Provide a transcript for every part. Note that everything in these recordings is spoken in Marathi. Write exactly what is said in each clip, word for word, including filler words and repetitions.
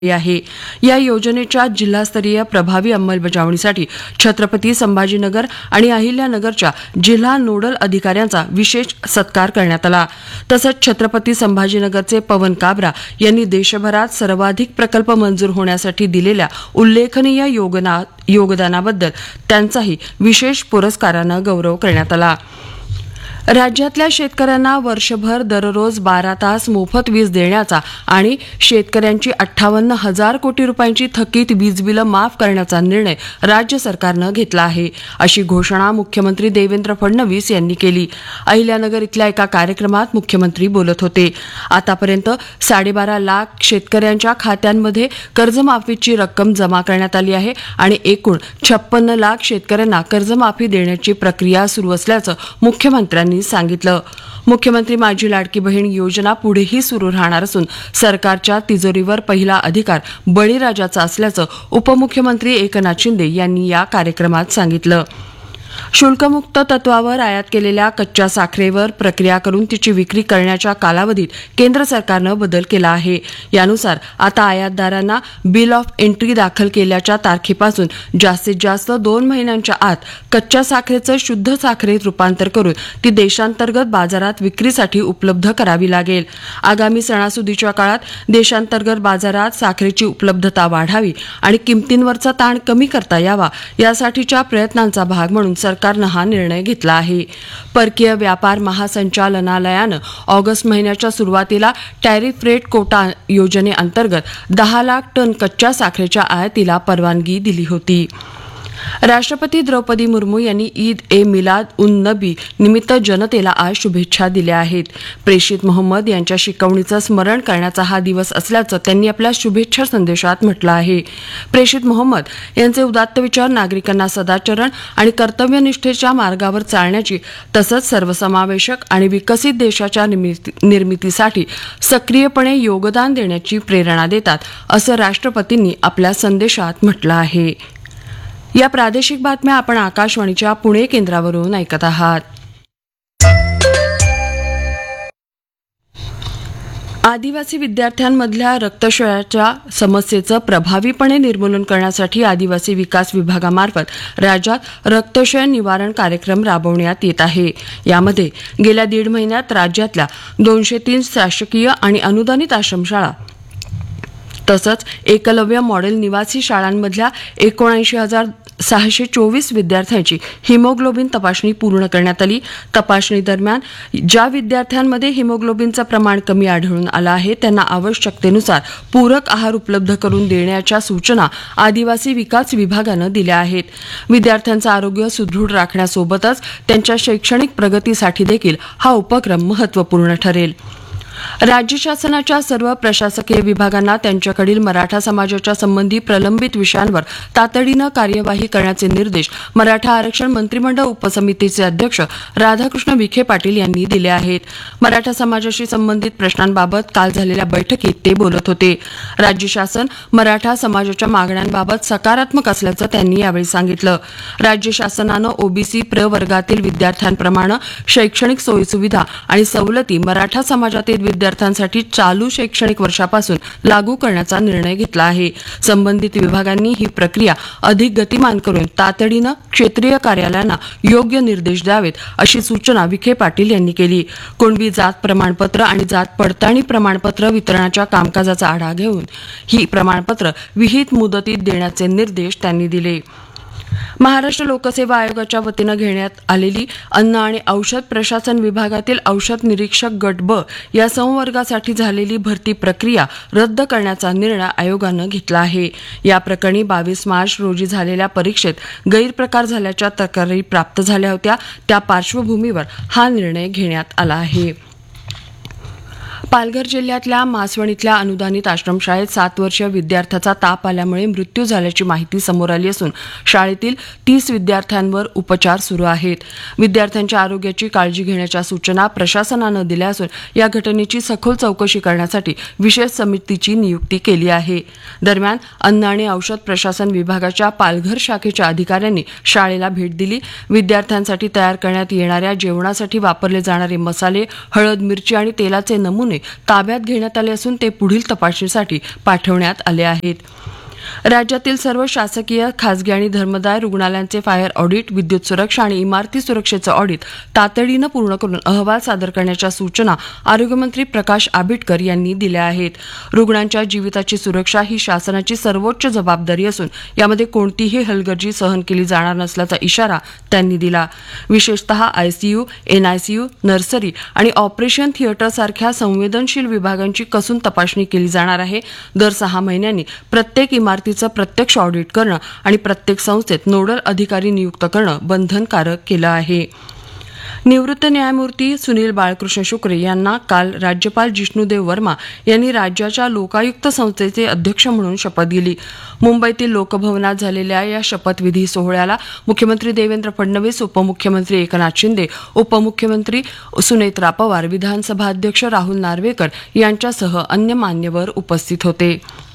आहे. या योजनेच्या जिल्हास्तरीय प्रभावी अंमलबजावणीसाठी छत्रपती संभाजीनगर आणि अहिल्यानगरच्या जिल्हा नोडल अधिकाऱ्यांचा विशेष सत्कार करण्यात आला. तसंच छत्रपती संभाजीनगरचे पवन काबरा यांनी देशभरात सर्वाधिक प्रकल्प मंजूर होण्यासाठी दिलेल्या उल्लेखनीय योगना योगदानाबद्दल त्यांचाही विशेष पुरस्कारानं गौरव करण्यात आला. राज्यातल्या शेतकऱ्यांना वर्षभर दररोज बारा तास मोफत वीज देण्याचा आणि शेतकऱ्यांची अठ्ठावन्न हजार कोटी रुपयांची थकीत वीज बिलं माफ करण्याचा निर्णय राज्य सरकारनं घेतला आहे, अशी घोषणा मुख्यमंत्री देवेंद्र फडणवीस यांनी केली. अहिल्यानगर इथल्या एका कार्यक्रमात मुख्यमंत्री बोलत होते. आतापर्यंत साडेबारा लाख शेतकऱ्यांच्या खात्यांमध्ये कर्जमाफीची रक्कम जमा करण्यात आली आहे आणि एकूण छप्पन्न लाख शेतकऱ्यांना कर्जमाफी देण्याची प्रक्रिया सुरू असल्याचं मुख्यमंत्र्यांनी सांगितलं. मुख्यमंत्री माझी लाडकी बहीण योजना पुढेही सुरू राहणार असून सरकारच्या तिजोरीवर पहिला अधिकार बळीराजाचा असल्याचं उपमुख्यमंत्री एकनाथ शिंदे यांनी या कार्यक्रमात सांगितलं. शुल्कमुक्त तत्वावर आयात केलेल्या कच्च्या साखरेवर प्रक्रिया करून तिची विक्री करण्याच्या कालावधीत केंद्र सरकारनं बदल केला आहे. यानुसार आता आयातदारांना बिल ऑफ एंट्री दाखल केल्याच्या तारखेपासून जास्तीत जास्त दोन महिन्यांच्या आत कच्च्या साखरेचं शुद्ध साखरेत रूपांतर करून ती देशांतर्गत बाजारात विक्रीसाठी उपलब्ध करावी लागेल. आगामी सणासुदीच्या काळात देशांतर्गत बाजारात साखरेची उपलब्धता वाढावी आणि किमतींवरचा ताण कमी करता यावा यासाठीच्या प्रयत्नांचा भाग म्हणून सरकारनं हा निर्णय घेतला आहे. परकीय व्यापार महासंचालनालयानं ऑगस्ट महिन्याच्या सुरुवातीला टॅरिफ रेट कोटा योजनेअंतर्गत दहा लाख टन कच्च्या साखरेच्या आयातीला परवानगी दिली होती. राष्ट्रपती द्रौपदी मुर्मू यांनी ईद ए मिलाद उन नबी निमित्त जनतेला आज शुभेच्छा दिल्या आहेत. प्रेषित मोहम्मद यांच्या शिकवणीचं स्मरण करण्याचा हा दिवस असल्याचं त्यांनी आपल्या शुभेच्छा संदेशात म्हटलं आहे. प्रेषित मोहम्मद यांचे उदात्त विचार नागरिकांना सदाचरण आणि कर्तव्यनिष्ठेच्या मार्गावर चालण्याची तसंच सर्वसमावेशक आणि विकसित देशाच्या निर्मितीसाठी सक्रियपणे योगदान देण्याची प्रेरणा देतात, असं राष्ट्रपतींनी आपल्या संदेशात म्हटलं आहे. या प्रादेशिक बातम्या आपण आकाशवाणीच्या पुणे केंद्रावरून ऐकत आहात. आदिवासी विद्यार्थ्यांमधल्या रक्तक्षयाच्या समस्येचं प्रभावीपणे निर्मूलन करण्यासाठी आदिवासी विकास विभागामार्फत राज्यात रक्तक्षय निवारण कार्यक्रम राबवण्यात येत आहे. यामध्ये गेल्या दीड महिन्यात राज्यातल्या दोनशे तीन शासकीय आणि अनुदानित आश्रमशाळा तसंच एकलव्य मॉडेल निवासी शाळांमधल्या एकोणऐंशी हजार सहाशे चोवीस विद्यार्थ्यांची हिमोग्लोबिन तपासणी पूर्ण करण्यात आली. तपासणी दरम्यान ज्या विद्यार्थ्यांमध्ये हिमोग्लोबिनचं प्रमाण कमी आढळून आलं आहे त्यांना आवश्यकतेनुसार पूरक आहार उपलब्ध करून देण्याच्या सूचना आदिवासी विकास विभागानं दिल्या आहेत. विद्यार्थ्यांचं आरोग्य सुदृढ राखण्यासोबतच त्यांच्या शैक्षणिक प्रगतीसाठी देखील हा उपक्रम महत्त्वपूर्ण ठरेल. राज्य शासनाच्या सर्व प्रशासकीय विभागांना त्यांच्याकडील मराठा समाजाच्या संबंधी प्रलंबित विषयांवर तातडीनं कार्यवाही करण्याचे निर्देश मराठा आरक्षण मंत्रिमंडळ उपसमितीचे अध्यक्ष राधाकृष्ण विखे पाटील यांनी दिले आहेत. मराठा समाजाशी संबंधित प्रश्नांबाबत काल झालेल्या बैठकीत ते बोलत होते. राज्य शासन मराठा समाजाच्या मागण्यांबाबत सकारात्मक असल्याचं त्यांनी यावेळी सांगितलं. राज्य शासनानं ओबीसी प्रवर्गातील विद्यार्थ्यांप्रमाणे शैक्षणिक सोयीसुविधा आणि सवलती मराठा समाजातील विद्यार्थ्यांसाठी चालू शैक्षणिक वर्षापासून लागू करण्याचा निर्णय घेतला आहे. संबंधित विभागांनी ही प्रक्रिया अधिक गतिमान करून तातडीनं क्षेत्रीय कार्यालयांना योग्य निर्देश द्यावेत, अशी सूचना विखे पाटील यांनी केली. कुणबी जात प्रमाणपत्र आणि जात पडताळणी प्रमाणपत्र वितरणाच्या कामकाजाचा आढावा घेऊन ही प्रमाणपत्र विहित मुदतीत देण्याचे निर्देश त्यांनी दिले. महाराष्ट्र लोकसेवा आयोगाच्या वतीनं घेण्यात आलेली अन्न आणि औषध प्रशासन विभागातील औषध निरीक्षक गट ब या संवर्गासाठी झालेली भरती प्रक्रिया रद्द करण्याचा निर्णय आयोगानं घेतला आहे. या प्रकरणी बावीस मार्च रोजी झालेल्या परीक्षेत गैरप्रकार झाल्याच्या तक्रारी प्राप्त झाल्या होत्या. त्या पार्श्वभूमीवर हा निर्णय घेण्यात आला आहे. पालघर जिल्ह्यातल्या मासवण इथल्या अनुदानित आश्रमशाळेत सात वर्षीय विद्यार्थ्याचा ताप आल्यामुळे मृत्यू झाल्याची माहिती समोर आली असून शाळेतील तीस विद्यार्थ्यांवर उपचार सुरू आहेत. विद्यार्थ्यांच्या आरोग्याची काळजी घेण्याच्या सूचना प्रशासनानं दिल्या असून या घटनेची सखोल चौकशी करण्यासाठी विशेष समितीची नियुक्ती केली आहे. दरम्यान अन्न आणि औषध प्रशासन विभागाच्या पालघर शाखेच्या अधिकाऱ्यांनी शाळेला भेट दिली. विद्यार्थ्यांसाठी तयार करण्यात येणाऱ्या जेवणासाठी वापरले जाणारे मसाले, हळद, मिरची आणि तेलाचे नमुने ताब्यात घेण्यात आले असून ते पुढील तपासणीसाठी पाठवण्यात आले आहेत. राज्यातील सर्व शासकीय, खासगी आणि धर्मदाय रुग्णालयांचे फायर ऑडिट, विद्युत सुरक्षा आणि इमारती सुरक्षेचं ऑडिट तातडीनं पूर्ण करून अहवाल सादर करण्याच्या सूचना आरोग्यमंत्री प्रकाश आंबेडकर यांनी दिल्या आहेत. रुग्णांच्या जीविताची सुरक्षा ही शासनाची सर्वोच्च जबाबदारी असून यामध्ये कोणतीही हलगर्जी सहन केली जाणार नसल्याचा इशारा त्यांनी दिला. विशेषतः आयसीयू, एनआयसीयू, नर्सरी आणि ऑपरेशन थिएटर सारख्या संवेदनशील विभागांची कसून तपासणी केली जाणार आहे. दर सहा महिन्यांनी प्रत्येक इमारतीचं प्रत्यक्ष ऑडिट करणं आणि प्रत्येक संस्थेत नोडल अधिकारी नियुक्त करणं बंधनकारक केलं आहे. निवृत्त न्यायमूर्ती सुनील बाळकृष्ण शुक्रे यांना काल राज्यपाल जिष्णुदेव वर्मा यांनी राज्याच्या लोकायुक्त संस्थेचे अध्यक्ष म्हणून शपथ दिली. मुंबईतील लोकभवनात झालेल्या या शपथविधी सोहळ्याला मुख्यमंत्री देवेंद्र फडणवीस, उपमुख्यमंत्री एकनाथ शिंदे, उपमुख्यमंत्री सुनेत्रा पवार, विधानसभा अध्यक्ष राहुल नार्वेकर यांच्यासह अन्य मान्यवर उपस्थित होते.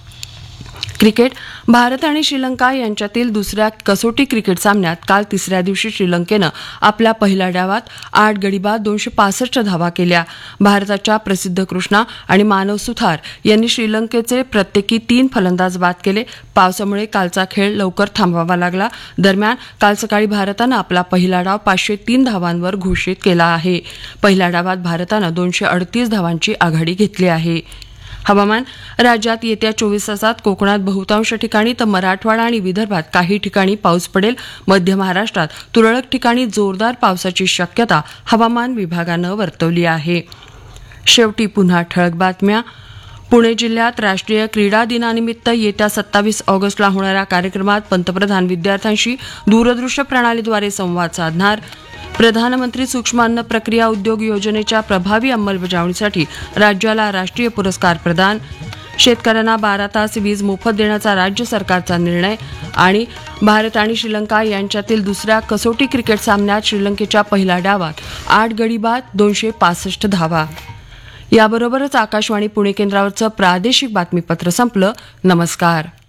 क्रिकेट. भारत आणि श्रीलंका यांच्यातील दुसऱ्या कसोटी क्रिकेट सामन्यात काल तिसऱ्या दिवशी श्रीलंकेनं आपल्या पहिल्या डावात आठ गडी बाद दोनशे पासष्ट धावा केल्या. भारताच्या प्रसिद्ध कृष्णा आणि मानव सुथार यांनी श्रीलंकेचे प्रत्येकी तीन फलंदाज बाद केले. पावसामुळे कालचा खेळ लवकर थांबवावा लागला. दरम्यान काल सकाळी भारतानं आपला पहिला डाव पाचशे तीन धावांवर घोषित केला आहे. पहिल्या डावात भारतानं दोनशे अडतीस धावांची आघाडी घेतली आहे. हवामान. राज्यात येत्या चोवीस तासात कोकणात बहुतांश ठिकाणी तर मराठवाडा आणि विदर्भात काही ठिकाणी पाऊस पडेल. मध्य महाराष्ट्रात तुरळक ठिकाणी जोरदार पावसाची शक्यता हवामान विभागानं वर्तवली आहे. शेवटी पुन्हा ठळक बातम्या. पुणे जिल्ह्यात राष्ट्रीय क्रीडा दिनानिमित्त येत्या सत्तावीस ऑगस्टला होणाऱ्या कार्यक्रमात पंतप्रधान विद्यार्थ्यांशी दूरदृश्य प्रणालीद्वारे संवाद साधणार. प्रधानमंत्री सूक्ष्म अन्न प्रक्रिया उद्योग योजनेच्या प्रभावी अंमलबजावणीसाठी राज्याला राष्ट्रीय पुरस्कार प्रदान. शेतकऱ्यांना बारा तास वीज मोफत देण्याचा राज्य सरकारचा निर्णय. आणि भारत आणि श्रीलंका यांच्यातील दुसऱ्या कसोटी क्रिकेट सामन्यात श्रीलंकेच्या पहिल्या डावात आठ गडी बाद दोनशे पासष्ट धावा. याबरोबरच आकाशवाणी पुणे केंद्रावरचं प्रादेशिक बातमीपत्र संपलं. नमस्कार.